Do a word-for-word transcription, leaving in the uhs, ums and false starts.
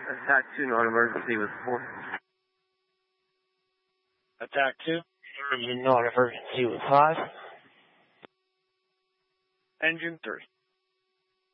Attack two, non-emergency with four. Attack two, non-emergency with five. Engine three.